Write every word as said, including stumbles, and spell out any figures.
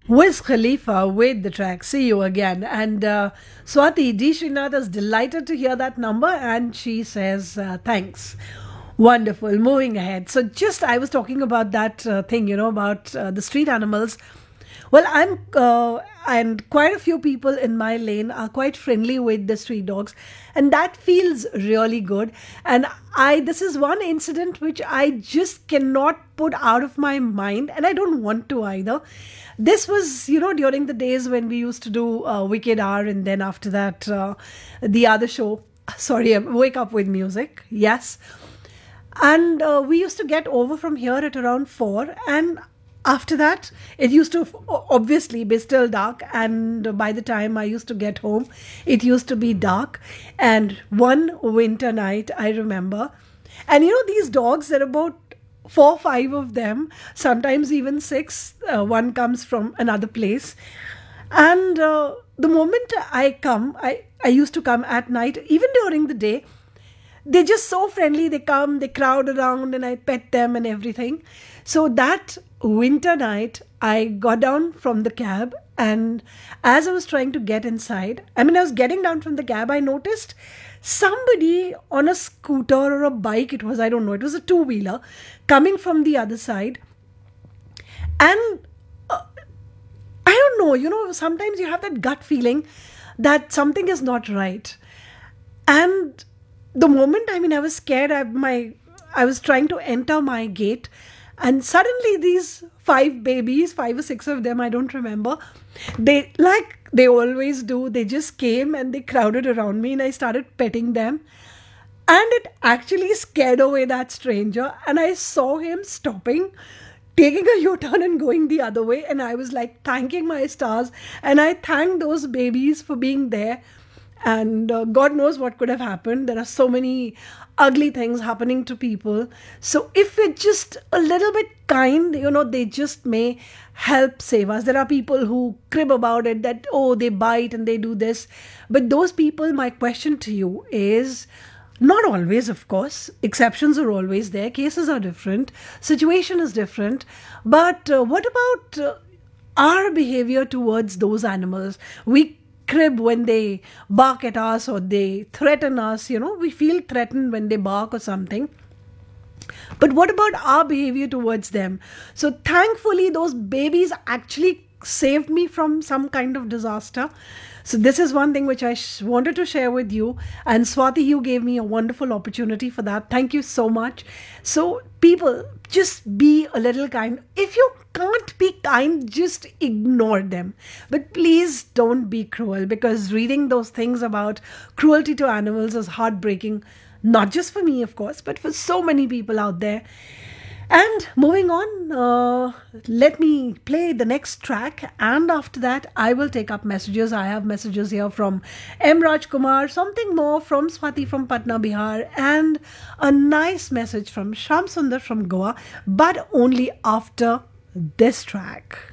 Wiz Khalifa with the track See You Again. And uh, Swati D. Srinath is delighted to hear that number and she says uh, thanks. Wonderful. Moving ahead. So, just I was talking about that uh, thing, you know, about uh, the street animals. Well, I'm, uh, and quite a few people in my lane are quite friendly with the street dogs, and that feels really good. And I, this is one incident which I just cannot put out of my mind, and I don't want to either. This was, you know, during the days when we used to do uh, Wicked Hour, and then after that, uh, the other show. Sorry, Wake Up with Music. Yes. And uh, we used to get over from here at around four, and after that it used to f- obviously be still dark, and by the time I used to get home it used to be dark. And one winter night I remember, and you know, these dogs, there are about four five of them, sometimes even six. Uh, one comes from another place, and uh, the moment I come, I, I used to come at night, even during the day. They're just so friendly. They come, they crowd around, and I pet them and everything. So that winter night, I got down from the cab, and as I was trying to get inside, I mean, I was getting down from the cab, I noticed somebody on a scooter or a bike, it was, I don't know, it was a two wheeler, coming from the other side. And uh, I don't know, you know, sometimes you have that gut feeling that something is not right. And the moment, I mean, I was scared. I, my, I was trying to enter my gate, and suddenly these five babies, five or six of them, I don't remember, they, like they always do, they just came and they crowded around me, and I started petting them. And it actually scared away that stranger. And I saw him stopping, taking a U-turn and going the other way. And I was like thanking my stars. And I thanked those babies for being there. And uh, God knows what could have happened. There are so many ugly things happening to people. So if we're just a little bit kind, you know, they just may help save us. There are people who crib about it that, oh, they bite and they do this. But those people, my question to you is, not always, of course. Exceptions are always there. Cases are different. Situation is different. But uh, what about uh, our behavior towards those animals? We crib when they bark at us or they threaten us. You know, we feel threatened when they bark or something. But what about our behavior towards them? So thankfully, those babies actually saved me from some kind of disaster. So this is one thing which I sh- wanted to share with you. And Swati, you gave me a wonderful opportunity for that. Thank you so much. So people, just be a little kind. If you can't be kind, just ignore them. But please don't be cruel, because reading those things about cruelty to animals is heartbreaking. Not just for me, of course, but for so many people out there. And moving on, uh, let me play the next track. And after that, I will take up messages. I have messages here from M. Raj Kumar, something more from Swati from Patna, Bihar, and a nice message from Sham Sundar from Goa, but only after this track.